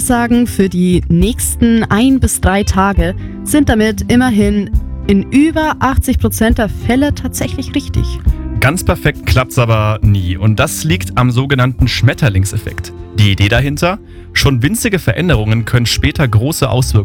Sagen für die nächsten 1 bis 3 Tage sind damit immerhin in über 80% der Fälle tatsächlich richtig. Ganz perfekt klappt's aber nie und das liegt am sogenannten Schmetterlingseffekt. Die Idee dahinter? Schon winzige Veränderungen können später große Auswirkungen